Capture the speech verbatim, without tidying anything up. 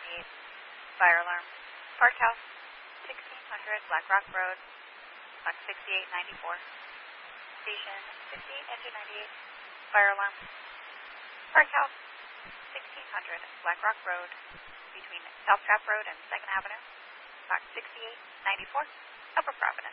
ninety-eight. Fire alarm. Park House, sixteen hundred Black Rock Road, box sixty-eight ninety-four. Station fifty-eight engine ninety-eight. Fire alarm. Park House, sixteen hundred Black Rock Road, between South Trap Road and second Avenue, box sixty-eight ninety-four, Upper Providence.